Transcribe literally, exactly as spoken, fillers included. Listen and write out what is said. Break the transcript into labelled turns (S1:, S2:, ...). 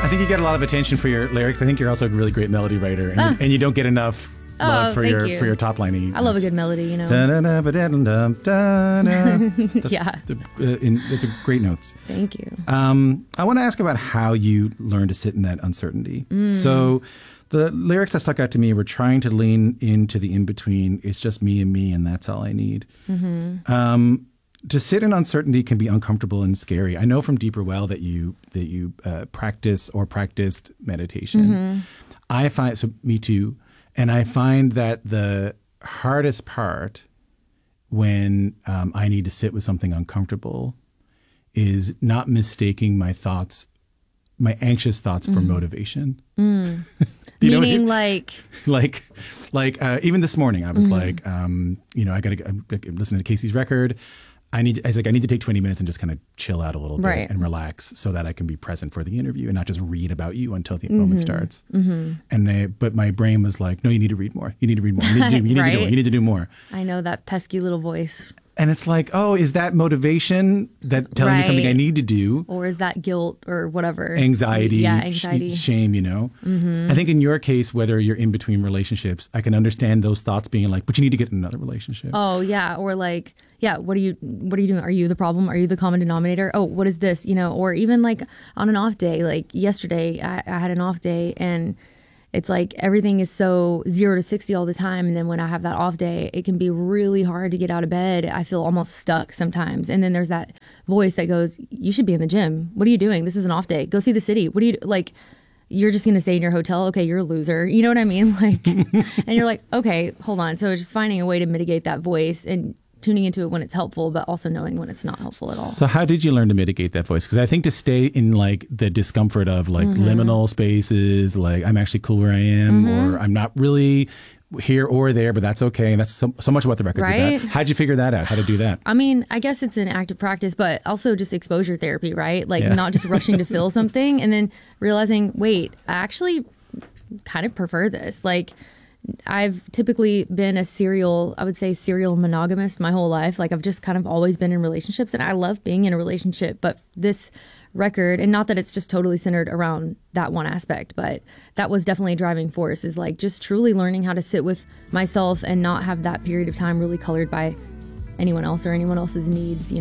S1: I think you get a lot of attention for your lyrics. I think you're also a really great melody writer, and,
S2: Ah.
S1: you, and you don't get enough love
S2: Oh,
S1: for
S2: thank
S1: your
S2: you.
S1: for your top line.
S2: I love a good melody, you know.
S1: Yeah,
S2: Yeah.
S1: Those are great notes.
S2: Thank you.
S1: Um, I want to ask about how you learn to sit in that uncertainty.
S2: Mm.
S1: So the lyrics that stuck out to me were trying to lean into the in-between. It's just me and me, and that's all I need.
S2: Mm-hmm.
S1: Um, to sit in uncertainty can be uncomfortable and scary. I know from Deeper Well that you that you uh, practice or practiced meditation.
S2: Mm-hmm.
S1: I find, so me too, and I find that the hardest part when um, I need to sit with something uncomfortable is not mistaking my thoughts, my anxious thoughts for
S2: Mm-hmm.
S1: motivation.
S2: Mm.
S1: You know what
S2: Meaning
S1: it-
S2: like,
S1: like, like uh, even this morning, I was
S2: Mhm.
S1: like, um, you know, I got to listen to Casey's record. I need. I was like, I need to take twenty minutes and just kind of chill out a little bit
S2: Right.
S1: and relax, so that I can be present for the interview and not just read about you until the moment
S2: Mhm.
S1: starts.
S2: Mhm.
S1: And they, but my brain was like, no, you need to read more. You need to read more. You need to do. You need to do
S2: Right.
S1: more. You need to do more.
S2: I know that pesky little voice.
S1: And it's like, oh, is that motivation that telling me something I
S2: Right.
S1: need to do?
S2: Or is that guilt or whatever?
S1: Anxiety,
S2: Yeah,
S1: sh-
S2: anxiety.
S1: shame, you know?
S2: Mhm.
S1: I think in your case, whether you're in between relationships, I can understand those thoughts being like, but you need to get in another relationship.
S2: Oh yeah, or like, yeah, what are you what are you doing? Are you the problem? Are you the common denominator? Oh, what is this? You know, or even like on an off day, like yesterday I, I had an off day and it's like everything is so zero to sixty all the time. And then when I have that off day, it can be really hard to get out of bed. I feel almost stuck sometimes. And then there's that voice that goes, you should be in the gym. What are you doing? This is an off day. Go see the city. What do you like? You're just going to stay in your hotel. Okay, you're a loser. You know what I mean? Like, and you're like, okay, hold on. So it's just finding a way to mitigate that voice and tuning into it when it's helpful, but also knowing when it's not helpful at all.
S1: So how did you learn to mitigate that voice? Because I think to stay in like the discomfort of like
S2: Mhm.
S1: liminal spaces, like I'm actually cool where I am,
S2: Mhm.
S1: or I'm not really here or there, but that's okay. And that's so, so much what the record's
S2: Right?
S1: about. How'd you figure that out? How to do that?
S2: I mean, I guess it's an active practice, but also just exposure therapy, right? Like
S1: Yeah.
S2: not just rushing to feel something and then realizing, wait, I actually kind of prefer this. Like I've typically been a serial, I would say serial monogamist my whole life. Like I've just kind of always been in relationships and I love being in a relationship, but this record, and not that it's just totally centered around that one aspect, but that was definitely a driving force, is like just truly learning how to sit with myself and not have that period of time really colored by anyone else or anyone else's needs, you